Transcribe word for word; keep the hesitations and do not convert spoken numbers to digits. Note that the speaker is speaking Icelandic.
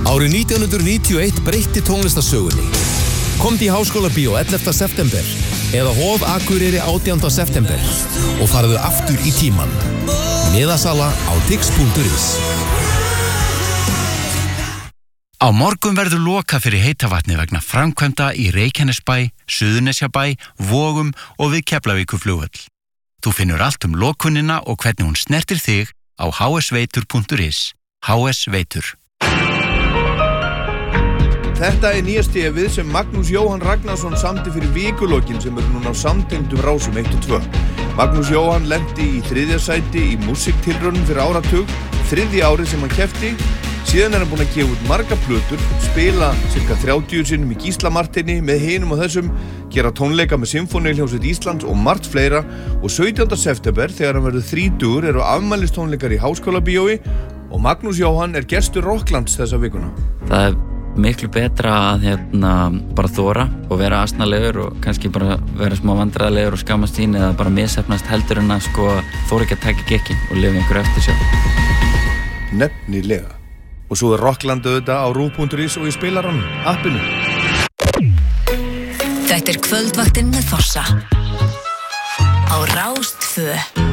Árið nítján hundruð níutíu og eitt breytti tónlistarsögunni. Komdu í Háskólabíó ellefta september eða Hof Akureyri átjánda september og farðu aftur í tímann. Miðasala á tix punktur is. Á morgun verður lokað fyrir heita vatni vegna framkvæmda í Reykjanesbæ, Suðurnesjabæ, Vogum og við Keflavíkurflugvöll. Þú finnur allt um lokunina og hvernig hún snertir þig á h s veitur punktur is. H S Veitur. Þetta er nýja stefið sem Magnús Jóhann Ragnarsson samdi fyrir vikulokkin sem eru núna á samtengdum rásum eitt og tvö. Magnús Jóhann lenti í þriðja sæti í músiktilraunum fyrir áratug, þriðja árið sem hann keppti. Síðan er hann búinn að gefa út marga plötur, spila cirka þrjátíu sinnum í Gísla Marteini með hinum og þessum, gera tónleika með Sinfóníuhljómsveit Íslands og margt fleira. Og sautjánda september, þegar hann verður þrítugur, eru afmælistónleikar í Háskólabíói og Magnús Jóhann er gestur Rocklands þessa vikuna. Það er miklu betra að hérna bara þora og vera asnalegur og kannski bara vera smá vandræðalegur og skammast sín eða bara misheppnast heldur en að sko þora ekki að taka gekkin og lifa einhverju eftir sjálf. Nefnilega. Og svo er Rockland auðvitað á rúv punktur is og í spilaranum, appinu. Þetta er kvöldvaktin með Fossa á Rás tvö.